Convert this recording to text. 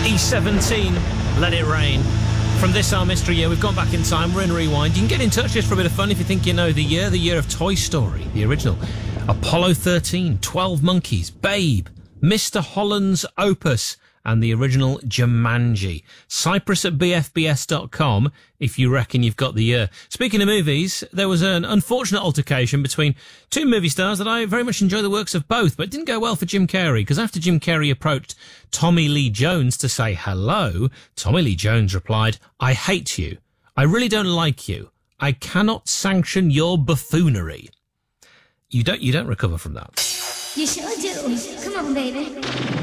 E17, Let It Rain. From this, our mystery year, we've gone back in time, we're in Rewind. You can get in touch just for a bit of fun if you think you know the year of Toy Story, the original. Apollo 13, 12 Monkeys, Babe, Mr. Holland's Opus, and the original Jumanji. Cyprus at bfbs.com if you reckon you've got the year. Speaking of movies, there was an unfortunate altercation between two movie stars that I very much enjoy the works of both, but it didn't go well for Jim Carrey, because after Jim Carrey approached Tommy Lee Jones to say hello, Tommy Lee Jones replied, "I hate you. I really don't like you. I cannot sanction your buffoonery." You don't recover from that. You sure do. Come on, baby.